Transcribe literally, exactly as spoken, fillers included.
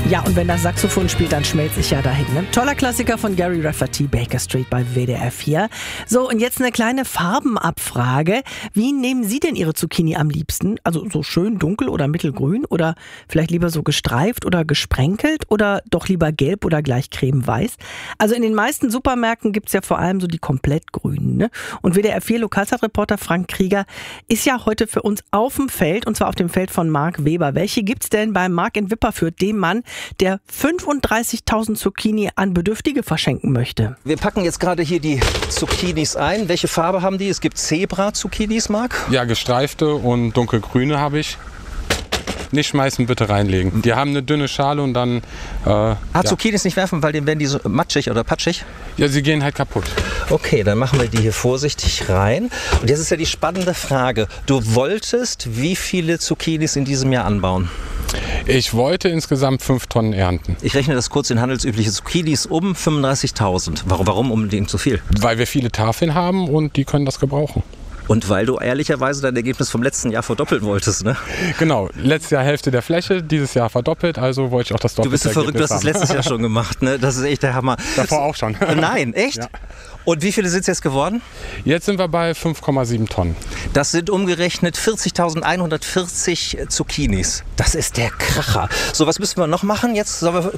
Ja, und wenn das Saxophon spielt, dann schmelze ich ja dahin. Ne? Toller Klassiker von Gary Rafferty, Baker Street bei W D R vier. So, und jetzt eine kleine Farbenabfrage. Wie nehmen Sie denn Ihre Zucchini am liebsten? Also so schön dunkel oder mittelgrün oder vielleicht lieber so gestreift oder gesprenkelt oder doch lieber gelb oder gleich cremeweiß? Also in den meisten Supermärkten gibt's ja vor allem so die komplett grünen. Ne? Und W D R vier Lokalzeitreporter Frank Krieger ist ja heute für uns auf dem Feld, und zwar auf dem Feld von Marc Weber. Welche gibt's denn bei Marc in Wipperfürth, dem Mann, der fünfunddreißigtausend Zucchini an Bedürftige verschenken möchte? Wir packen jetzt gerade hier die Zucchinis ein. Welche Farbe haben die? Es gibt Zebra-Zucchinis, Marc? Ja, gestreifte und dunkelgrüne habe ich. Nicht schmeißen, bitte reinlegen. Die haben eine dünne Schale und dann... Äh, ah, ja. Zucchinis nicht werfen, weil dann werden die so matschig oder patschig? Ja, sie gehen halt kaputt. Okay, dann machen wir die hier vorsichtig rein. Und jetzt ist ja die spannende Frage. Du wolltest wie viele Zucchinis in diesem Jahr anbauen? Ich wollte insgesamt fünf Tonnen ernten. Ich rechne das kurz in handelsübliche Zucchinis um fünfunddreißigtausend. Warum, warum unbedingt so viel? Weil wir viele Tafeln haben und die können das gebrauchen. Und weil du ehrlicherweise dein Ergebnis vom letzten Jahr verdoppeln wolltest, ne? Genau, letztes Jahr Hälfte der Fläche, dieses Jahr verdoppelt, also wollte ich auch das doppelte. Du bist so verrückt, du hast das letztes Jahr schon gemacht, ne? Das ist echt der Hammer. Davor auch schon. Nein, echt? Ja. Und wie viele sind es jetzt geworden? Jetzt sind wir bei fünf Komma sieben Tonnen. Das sind umgerechnet vierzigtausendeinhundertvierzig Zucchinis. Das ist der Kracher. So, was müssen wir noch machen? Jetzt sollen wir